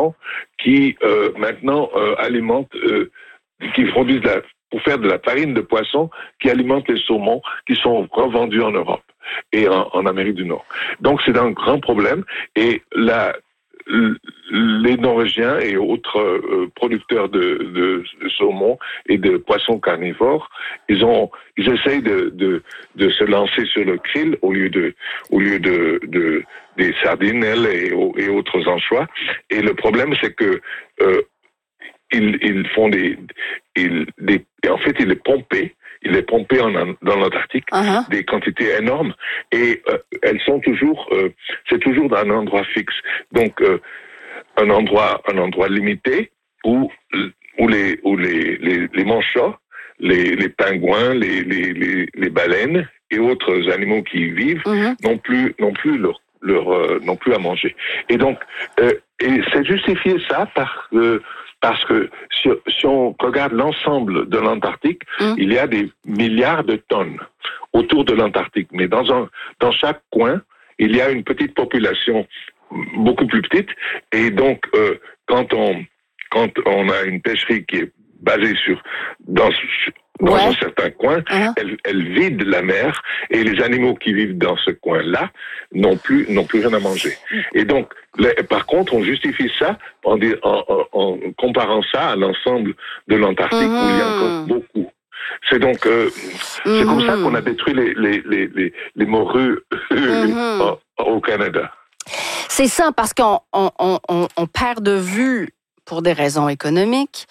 gens qui maintenant alimentent, qui produisent pour faire de la farine de poisson qui alimente les saumons qui sont revendus en Europe et en Amérique du Nord. Donc c'est un grand problème et les Norvégiens et autres producteurs de saumon et de poissons carnivores, ils essayent de se lancer sur le krill au lieu de des sardinelles et autres anchois. Et le problème, c'est que ils font en fait, il est pompé dans l'Antarctique, des quantités énormes, et elles sont toujours, c'est toujours dans un endroit fixe. Donc, un endroit limité où les manchots, les pingouins, les baleines et autres animaux qui y vivent n'ont plus à manger. Et donc, et c'est justifié ça parce que si on regarde l'ensemble de l'Antarctique, il y a des milliards de tonnes autour de l'Antarctique. Mais dans chaque coin, il y a une petite population beaucoup plus petite. Et donc, quand on a une pêcherie qui est basée dans un certain coin, elle vide la mer et les animaux qui vivent dans ce coin-là n'ont plus rien à manger. Et donc, par contre, on justifie ça en comparant ça à l'ensemble de l'Antarctique où il y a encore beaucoup. C'est donc c'est comme ça qu'on a détruit les morues au Canada. C'est ça, parce qu'on perd de vue, pour des raisons économiques,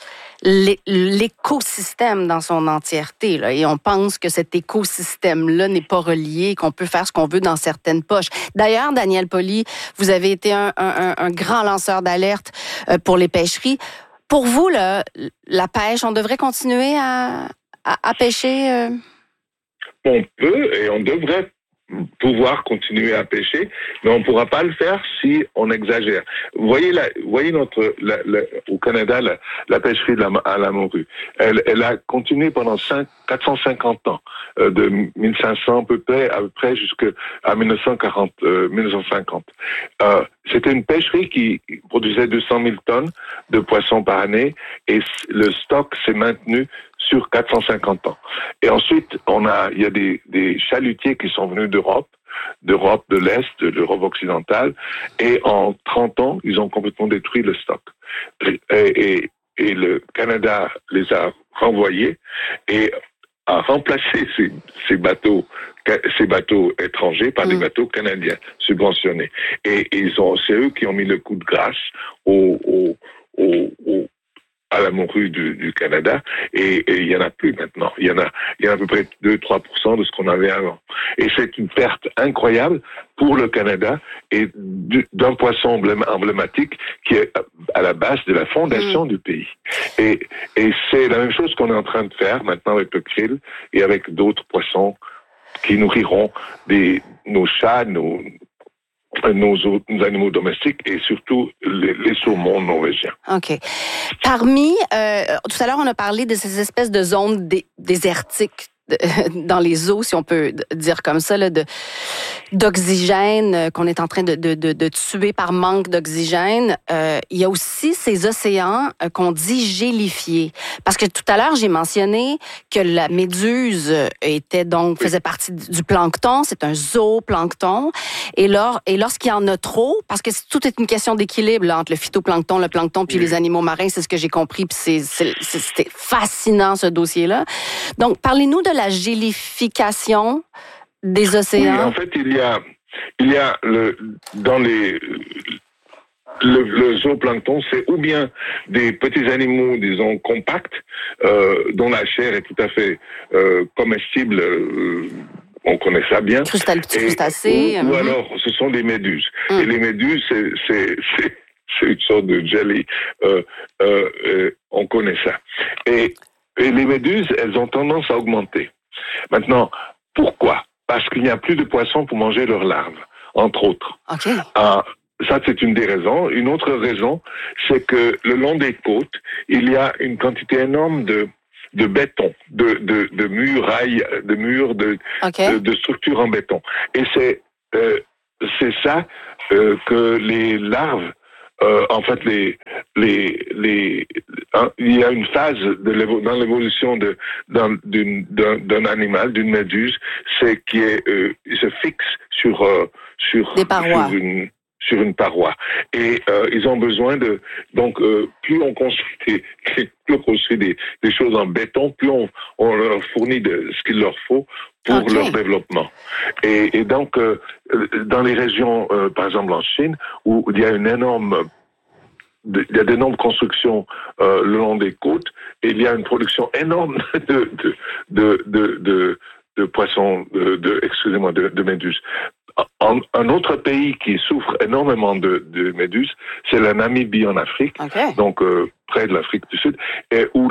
l'écosystème dans son entièreté, là, et on pense que cet écosystème-là n'est pas relié, qu'on peut faire ce qu'on veut dans certaines poches. D'ailleurs, Daniel Pauly, vous avez été un grand lanceur d'alerte pour les pêcheries. Pour vous, là, la pêche, on devrait continuer à pêcher? On peut et on devrait pouvoir continuer à pêcher, mais on ne pourra pas le faire si on exagère. Vous voyez au Canada, la pêcherie à la morue. Elle a continué pendant 450 ans, de 1500 à peu près jusqu'à 1950. C'était une pêcherie qui produisait 200 000 tonnes de poissons par année et le stock s'est maintenu sur 450 ans. Et ensuite, il y a des chalutiers qui sont venus d'Europe de l'Est, de l'Europe occidentale, et en 30 ans, ils ont complètement détruit le stock. Et le Canada les a renvoyés et a remplacé ces bateaux étrangers par des bateaux canadiens subventionnés. Et c'est eux qui ont mis le coup de grâce à la morue du Canada, et il y en a plus maintenant. Il y en a à peu près 2-3% de ce qu'on avait avant. Et c'est une perte incroyable pour le Canada et d'un poisson emblématique qui est à la base de la fondation du pays. Et c'est la même chose qu'on est en train de faire maintenant avec le krill et avec d'autres poissons qui nourriront nos chats, nos animaux domestiques et surtout les saumons norvégiens. OK. Parmi, tout à l'heure, on a parlé de ces espèces de zones désertiques dans les eaux, si on peut dire comme ça, là, d'oxygène qu'on est en train de tuer par manque d'oxygène. Il y a aussi ces océans qu'on dit gélifiés. Parce que tout à l'heure, j'ai mentionné que la méduse faisait partie du plancton. C'est un zooplancton. Et lorsqu'il y en a trop, parce que tout est une question d'équilibre là, entre le phytoplancton, le plancton, puis les animaux marins, c'est ce que j'ai compris. Puis c'était fascinant, ce dossier-là. Donc, parlez-nous de la gélification des océans. Oui, en fait, il y a le zooplancton, c'est ou bien des petits animaux, disons, compacts, dont la chair est tout à fait comestible, on connaît ça bien. Crustacés. Ou alors, ce sont des méduses. Et les méduses, c'est une sorte de jelly. On connaît ça. Et les méduses, elles ont tendance à augmenter. Maintenant, pourquoi? Parce qu'il n'y a plus de poissons pour manger leurs larves, entre autres. Okay. Ça, c'est une des raisons. Une autre raison, c'est que le long des côtes, il y a une quantité énorme de béton, de murailles, de murs, de structures en béton. Et c'est ça que les larves en fait, il y a une phase dans l'évolution d'un animal, d'une méduse, c'est il se fixe sur des parois. Sur une paroi. Et ils ont besoin plus on construit des choses en béton, plus on leur fournit ce qu'il leur faut pour leur développement. Et donc, dans les régions, par exemple en Chine, où il y a d'énormes constructions le long des côtes, et il y a une production énorme de poissons, de méduses. Un autre pays qui souffre énormément de méduses, c'est la Namibie en Afrique, donc près de l'Afrique du Sud, et où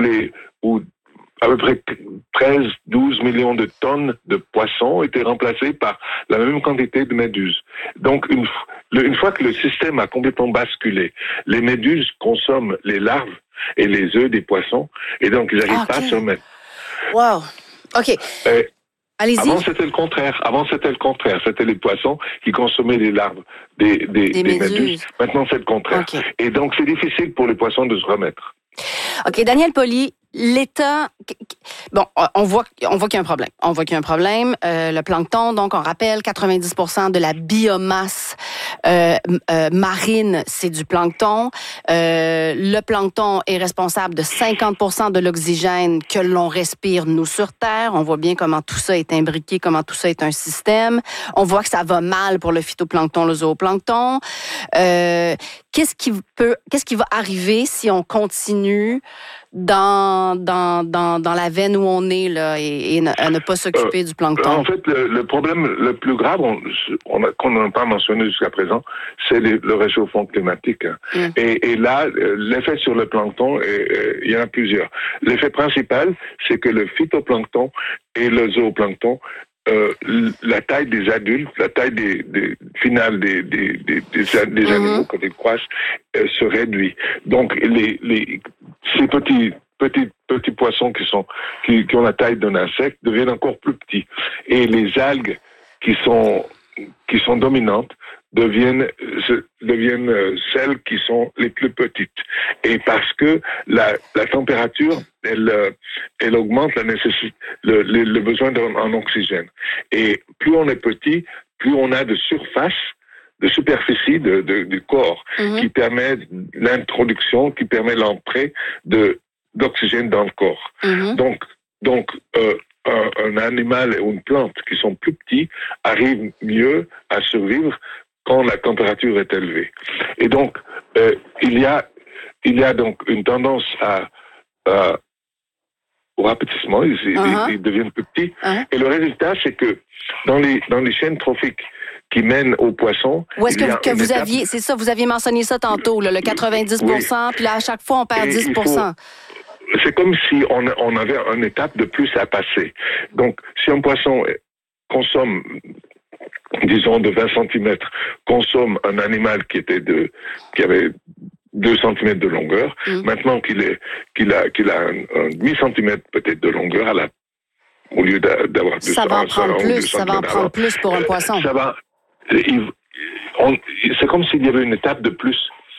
à peu près 13-12 millions de tonnes de poissons étaient remplacés par la même quantité de méduses. Donc, une fois que le système a complètement basculé, les méduses consomment les larves et les œufs des poissons, et donc ils n'arrivent pas à se remettre. Wow. OK. Allez-y. Avant, c'était le contraire. C'était les poissons qui consommaient les larves des méduses. Maintenant, c'est le contraire. Okay. Et donc, c'est difficile pour les poissons de se remettre. OK. Daniel Pauly, l'État... Bon, on voit qu'il y a un problème. Le plancton, donc, on rappelle, 90% de la biomasse marine, c'est du plancton. Le plancton est responsable de 50% de l'oxygène que l'on respire, nous, sur Terre. On voit bien comment tout ça est imbriqué, comment tout ça est un système. On voit que ça va mal pour le phytoplancton, le zooplancton. Qu'est-ce qui va arriver si on continue dans la veine où on est là et à ne pas s'occuper du plancton? En fait, le problème le plus grave, qu'on n'a pas mentionné jusqu'à présent, c'est le réchauffement climatique. Et là, l'effet sur le plancton, il y en a plusieurs. L'effet principal, c'est que le phytoplancton et le zooplancton, la taille des adultes, la taille finale des animaux quand ils croissent se réduit. Donc ces petits poissons qui ont la taille d'un insecte deviennent encore plus petits. Et les algues qui sont dominantes deviennent celles qui sont les plus petites. Et parce que la température, elle augmente le besoin en oxygène. Et plus on est petit, plus on a de superficie du corps qui permet l'introduction, qui permet l'entrée d'oxygène dans le corps. Donc, un animal ou une plante qui sont plus petits arrivent mieux à survivre quand la température est élevée. Et donc, il y a donc une tendance au rapetissement, ils deviennent plus petits. Et le résultat, c'est que dans les chaînes trophiques qui mènent aux poissons... Où est-ce que vous aviez... C'est ça, vous aviez mentionné ça tantôt, le 90%, puis là, à chaque fois, on perd 10%. C'est comme si on avait une étape de plus à passer. Donc, si un poisson consomme, disons, de 20 cm, consomme un animal qui avait 2 cm de longueur, maintenant qu'il a un demi-centimètre peut-être de longueur, au lieu d'avoir 2 cm. Ça va en prendre plus pour un poisson. C'est comme s'il y avait une étape de plus.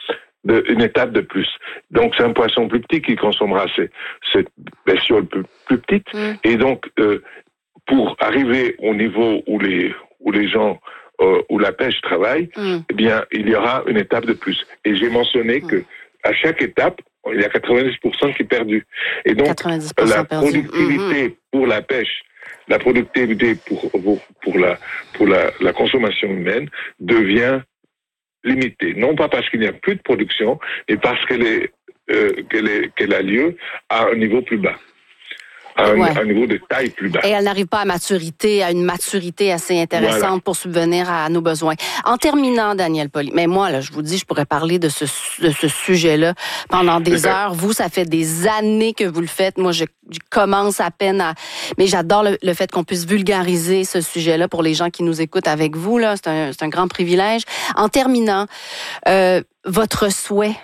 Donc, c'est un poisson plus petit qui consommera cette bestiole plus petite. Et donc, pour arriver au niveau où les gens, où la pêche travaille, eh bien, il y aura une étape de plus. Et j'ai mentionné que à chaque étape, il y a 90% qui est perdu. Et donc, la productivité pour la pêche, la productivité pour la consommation humaine devient limitée. Non pas parce qu'il n'y a plus de production, mais parce qu'elle a lieu à un niveau plus bas. À un niveau de taille plus bas. Et elle n'arrive pas à une maturité assez intéressante pour subvenir à nos besoins. En terminant, Daniel Pauly, mais moi, là, je vous dis, je pourrais parler de ce sujet-là pendant des heures. Vous, ça fait des années que vous le faites. Moi, je commence à peine mais j'adore le fait qu'on puisse vulgariser ce sujet-là pour les gens qui nous écoutent avec vous, là. C'est un grand privilège. En terminant, votre souhait?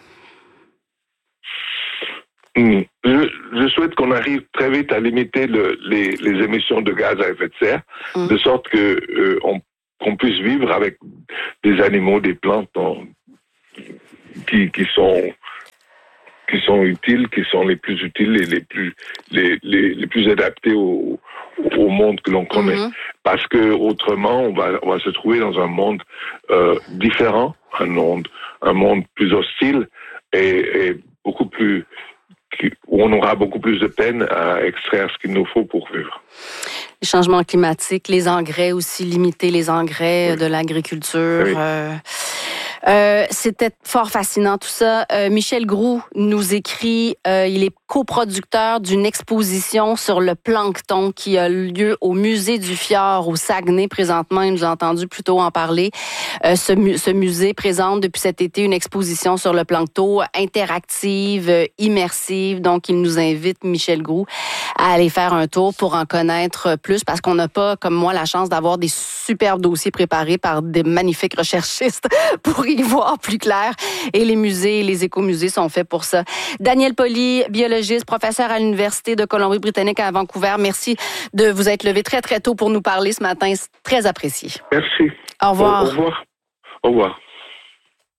Je souhaite qu'on arrive très vite à limiter les émissions de gaz à effet de serre, de sorte que qu'on puisse vivre avec des animaux, des plantes qui sont utiles, qui sont les plus utiles et les plus adaptés au monde que l'on connaît. Parce que autrement, on va se trouver dans un monde différent, un monde plus hostile et beaucoup plus où on aura beaucoup plus de peine à extraire ce qu'il nous faut pour vivre. Les changements climatiques, les engrais aussi, limiter les engrais de l'agriculture. Oui. C'était fort fascinant tout ça. Michel Groux nous écrit, il est coproducteur d'une exposition sur le plancton qui a lieu au Musée du Fjord au Saguenay présentement. Il nous a entendu plus tôt en parler. Ce musée présente depuis cet été une exposition sur le plancton interactive, immersive. Donc, il nous invite, Michel Groux, à aller faire un tour pour en connaître plus parce qu'on n'a pas, comme moi, la chance d'avoir des superbes dossiers préparés par des magnifiques recherchistes pour y voir plus clair. Et les musées, les écomusées sont faits pour ça. Daniel Pauly, biologiste, professeur à l'Université de Colombie-Britannique à Vancouver. Merci de vous être levé très, très tôt pour nous parler ce matin. C'est très apprécié. Merci. Au revoir. Au revoir. Au revoir.